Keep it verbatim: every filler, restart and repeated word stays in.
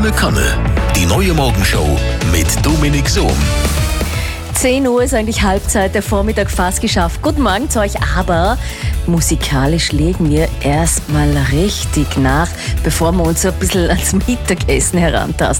Volle Kanne. Die neue Morgenshow mit Dominik Sohm. zehn Uhr ist eigentlich Halbzeit, der Vormittag fast geschafft. Guten Morgen zu euch, aber musikalisch legen wir erstmal richtig nach, bevor wir uns so ein bisschen ans Mittagessen herantasten.